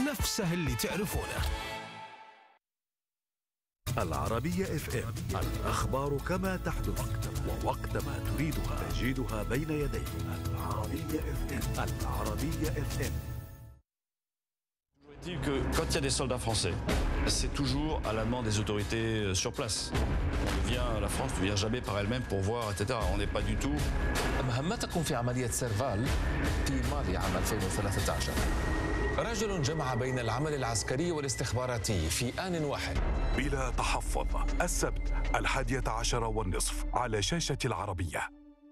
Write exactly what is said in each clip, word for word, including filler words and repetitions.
نفسه اللي تعرفونه. العربية اف ام، الأخبار كما تحدث ووقت ما تريدها تجدها بين يديك. العربية اف ام. العربية اف ام. Que quand il y a des soldats français, c'est toujours à la demande des autorités sur place. On vient, la France ne vient jamais par elle-même pour voir, et cetera. On n'est pas du tout. مهمتكم في عملية سيرفال في مالي عام ألفين وثلاثة عشر. رجل جمع بين العمل العسكري والاستخباراتي في آن واحد. بلا تحفظ، السبت الحادية عشر والنصف على شاشة العربية.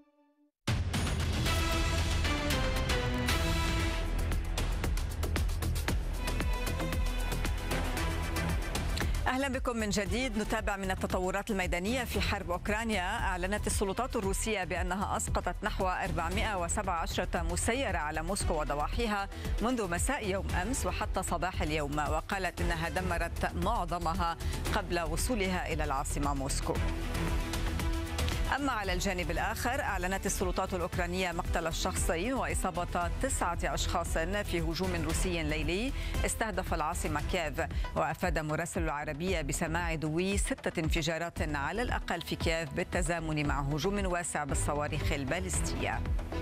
أهلا بكم من جديد. نتابع من التطورات الميدانية في حرب أوكرانيا. أعلنت السلطات الروسية بأنها أسقطت نحو أربعمائة وسبعة عشر مسيرة على موسكو وضواحيها منذ مساء يوم أمس وحتى صباح اليوم، وقالت أنها دمرت معظمها قبل وصولها إلى العاصمة موسكو. أما على الجانب الآخر، أعلنت السلطات الأوكرانية مقتل شخصين وإصابة تسعة أشخاص في هجوم روسي ليلي استهدف العاصمة كييف. وأفاد مراسل العربية بسماع دوي ستة انفجارات على الأقل في كييف بالتزامن مع هجوم واسع بالصواريخ البالستية.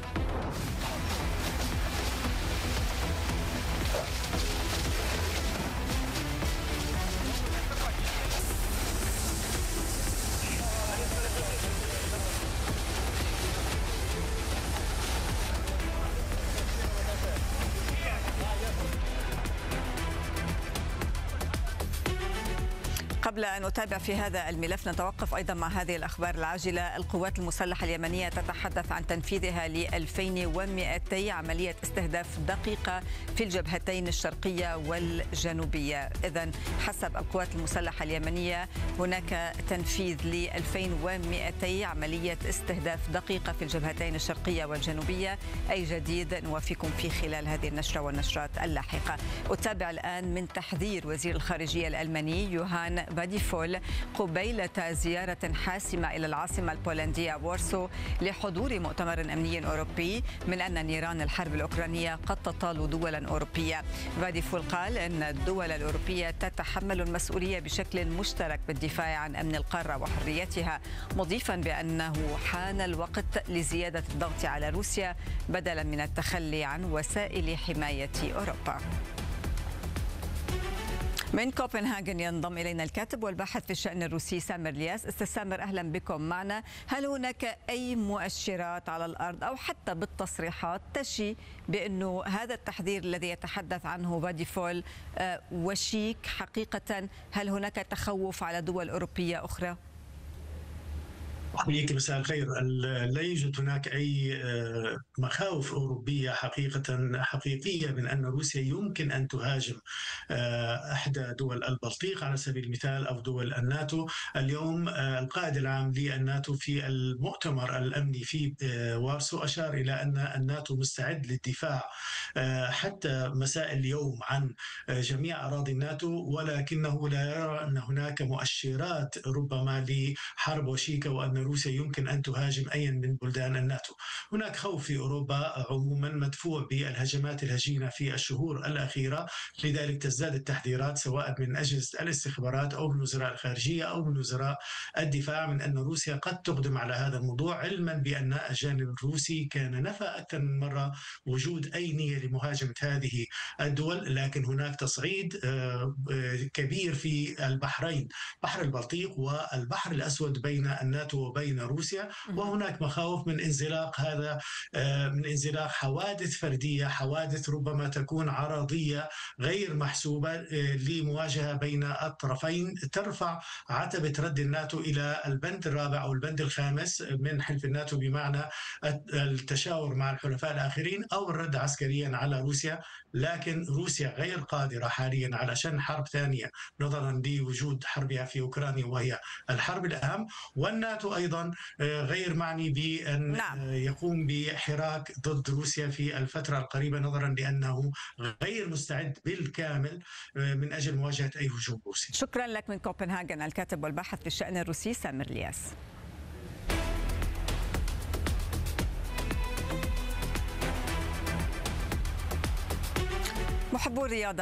قبل أن نتابع في هذا الملف نتوقف أيضا مع هذه الأخبار العاجلة. القوات المسلحة اليمنية تتحدث عن تنفيذها ل ألفين ومئتي عملية استهداف دقيقة في الجبهتين الشرقية والجنوبية. إذن حسب القوات المسلحة اليمنية هناك تنفيذ ل ألفين ومئتي عملية استهداف دقيقة في الجبهتين الشرقية والجنوبية. أي جديد نوافيكم في خلال هذه النشرة والنشرات اللاحقة. أتابع الآن من تحذير وزير الخارجية الألماني يوهان فاديفول قبيلة زيارة حاسمة إلى العاصمة البولندية وارسو لحضور مؤتمر أمني أوروبي من أن نيران الحرب الأوكرانية قد تطال دولا أوروبية. فاديفول قال أن الدول الأوروبية تتحمل المسؤولية بشكل مشترك بالدفاع عن أمن القارة وحريتها، مضيفا بأنه حان الوقت لزيادة الضغط على روسيا بدلا من التخلي عن وسائل حماية أوروبا. من كوبنهاغن ينضم إلينا الكاتب والباحث في الشأن الروسي سامر الياس. أستاذ سامر أهلا بكم معنا. هل هناك أي مؤشرات على الأرض أو حتى بالتصريحات تشي بأنه هذا التحذير الذي يتحدث عنه فاديفول وشيك حقيقة؟ هل هناك تخوف على دول أوروبية أخرى؟ أحييك، مساء الخير. لا يوجد هناك أي مخاوف أوروبية حقيقة حقيقية من أن روسيا يمكن أن تهاجم إحدى دول البلطيق على سبيل المثال أو دول الناتو. اليوم القائد العام للناتو في المؤتمر الأمني في وارسو أشار إلى أن الناتو مستعد للدفاع حتى مساء اليوم عن جميع أراضي الناتو، ولكنه لا يرى أن هناك مؤشرات ربما لحرب وشيكة وأن روسيا يمكن أن تهاجم أي من بلدان الناتو. هناك خوف في أوروبا عموما مدفوع بالهجمات الهجينة في الشهور الأخيرة، لذلك تزداد التحذيرات سواء من أجهزة الاستخبارات أو من وزراء الخارجية أو من وزراء الدفاع من أن روسيا قد تقدم على هذا الموضوع، علما بأن الجانب الروسي كان نفى أكثر من مرة وجود أي نية لمهاجمة هذه الدول. لكن هناك تصعيد كبير في البحرين، بحر البلطيق والبحر الأسود بين الناتو وبين روسيا، وهناك مخاوف من انزلاق هذا من انزلاق حوادث فردية، حوادث ربما تكون عرضية غير محسوبة لمواجهة بين الطرفين ترفع عتبة رد الناتو إلى البند الرابع أو البند الخامس من حلف الناتو، بمعنى التشاور مع الحلفاء الآخرين أو الرد عسكريا على روسيا. لكن روسيا غير قادرة حاليا على شن حرب ثانية نظرا لوجود حربها في أوكرانيا وهي الحرب الأهم، والناتو أيضا غير معني بأن نعم. يقوم بحراك ضد روسيا في الفترة القريبة نظرا لأنه غير مستعد بالكامل من أجل مواجهة أي هجوم روسي. شكرا لك من كوبنهاغن الكاتب والباحث في الشأن الروسي سامر الياس. محبو الرياضة